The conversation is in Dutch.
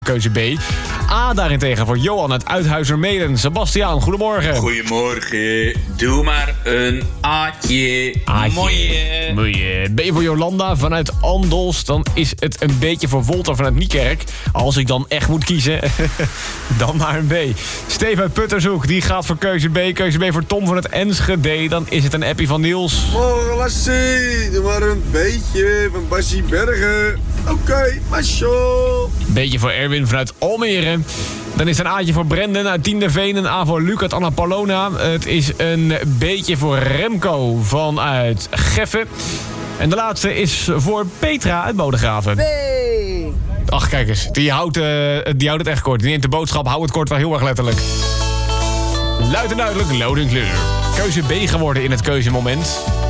Keuze B. A daarentegen voor Johan uit Uithuizermeden. Sebastiaan, goedemorgen. Goedemorgen. Doe maar een A'tje. Mooie. B voor Jolanda vanuit Andelst. Dan is het een beetje voor Wolter vanuit Niekerk. Als ik dan echt moet kiezen, dan maar een B. Steve uit Puttershoek, die gaat voor keuze B. Keuze B voor Tom van het Enschede. Dan is het een appie van Niels. Morgen Lassie, doe maar een beetje van Bassie Bergen. Oké, Masjo. Beetje voor Erwin vanuit Almere. Dan is het een A'tje voor Brendan uit Tiendeveen. Een A voor Luc uit Annapolona. Het is een beetje voor Remco vanuit Geffen. En de laatste is voor Petra uit Bodegraven. Hey. Ach, kijk eens. Die houdt het echt kort. Die neemt de boodschap, hou het kort wel heel erg letterlijk. Luid en duidelijk, load en kleur. Keuze B geworden in het keuzemoment.